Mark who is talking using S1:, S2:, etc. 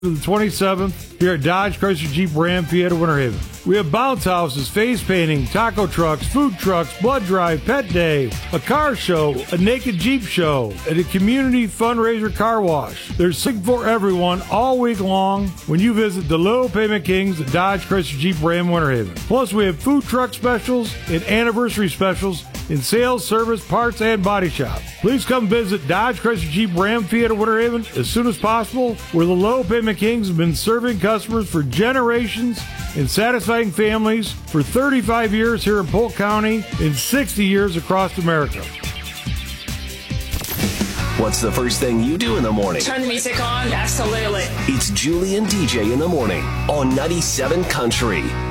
S1: The 27th here at Dodge Chrysler Jeep Ram Fiat of Winter Haven. We have bounce houses, face painting, taco trucks, food trucks, blood drive, pet day, a car show, a naked Jeep show, and a community fundraiser car wash. There's something for everyone all week long when you visit the Low Payment Kings at Dodge Chrysler Jeep Ram Winter Haven. Plus, we have food truck specials and anniversary specials in sales, service, parts, and body shop. Please come visit Dodge Chrysler Jeep Ram Fiat of Winter Haven as soon as possible, where the Low Payment Kings have been serving customers for generations and satisfying families for 35 years here in Polk County and 60 years across America.
S2: What's the first thing you do in the morning?
S3: Turn the music on, absolutely.
S2: It's Julie and DJ in the morning on 97 Country.